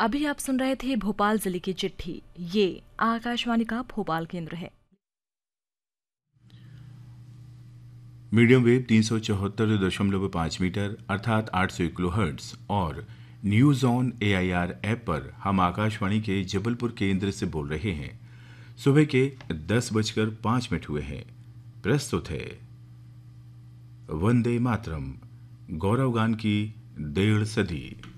अभी आप सुन रहे थे भोपाल जिले की चिट्ठी। ये आकाशवाणी का भोपाल केंद्र है। मीडियम वेव 374.5 मीटर अर्थात 800 किलोहर्ट्ज और न्यूज ऑन एआईआर ऐप पर हम आकाशवाणी के जबलपुर केंद्र से बोल रहे हैं। सुबह के 10:05 हुए हैं। प्रस्तुत है वंदे मातरम, गौरव गान की 1.5 सदी।